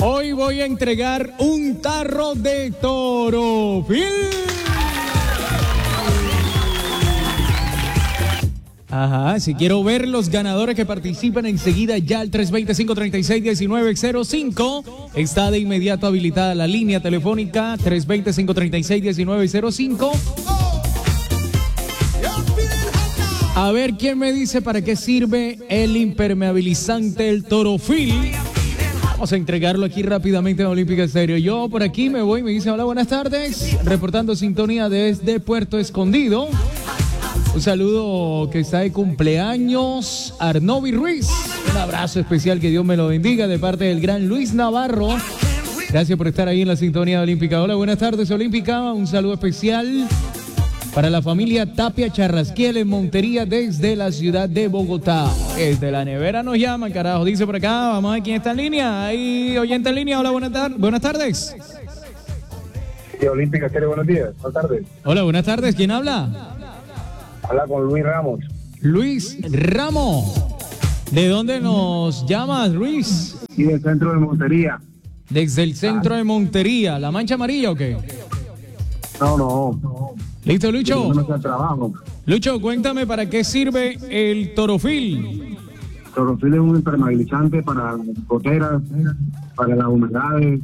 Hoy voy a entregar un tarro de Torofil. Ajá, si quiero ver los ganadores que participan enseguida ya al 320-536-1905. Está de inmediato habilitada la línea telefónica 320-536-1905. A ver quién me dice para qué sirve el impermeabilizante, el Torofil. Vamos a entregarlo aquí rápidamente en Olímpica Estéreo. Yo por aquí me voy, me dice hola, buenas tardes. Reportando sintonía desde Puerto Escondido. Un saludo que está de cumpleaños, Arnovi Ruiz. Un abrazo especial, que Dios me lo bendiga, de parte del gran Luis Navarro. Gracias por estar ahí en la sintonía Olímpica. Hola, buenas tardes, Olímpica. Un saludo especial para la familia Tapia Charrasquiel en Montería desde la ciudad de Bogotá. Desde la nevera nos llaman, carajo. Dice por acá, vamos a ver quién está en línea. Hay oyente en línea. Hola, buenas tardes. Sí, Olímpica Estéreo, buenos días. Buenas tardes. Hola, buenas tardes. ¿Quién habla? Habla con Luis Ramos. Luis Ramos. ¿De dónde nos llamas, Luis? Sí, del centro de Montería. Desde el centro de Montería. ¿La Mancha Amarilla o qué? No. ¿Listo, Lucho? No trabajo. Lucho, cuéntame para qué sirve el Torofil. Torofil es un impermeabilizante para las goteras, para las humedades,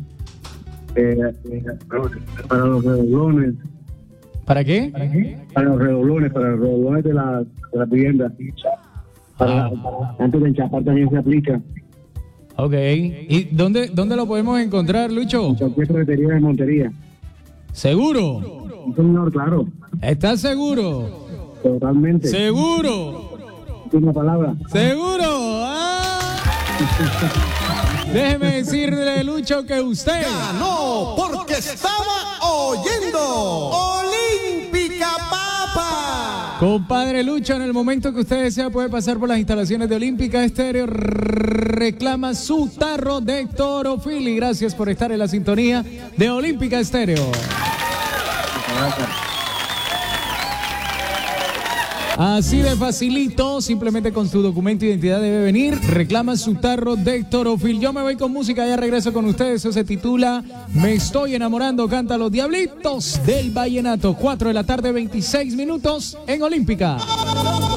para los redoblones. ¿Para qué? Para los redoblones de la vivienda. Antes de enchapar también se aplica. Ok. ¿Y dónde lo podemos encontrar, Lucho? En cualquier ferretería de Montería. ¿Seguro? Sí, señor, claro. ¿Estás seguro? Totalmente. ¿Seguro? Última palabra. ¿Seguro? Déjeme decirle, Lucho, que usted ganó porque estaba oyendo Olímpica Papa. Compadre Lucho, en el momento que usted desea puede pasar por las instalaciones de Olímpica Estéreo, reclama su tarro de Torofil y gracias por estar en la sintonía de Olímpica Estéreo. Así de facilito, simplemente con su documento de identidad debe venir, reclama su tarro de Torofil. Yo me voy con música, ya regreso con ustedes. Eso se titula Me estoy enamorando, canta Los Diablitos del Vallenato. 4 de la tarde, 26 minutos en Olímpica.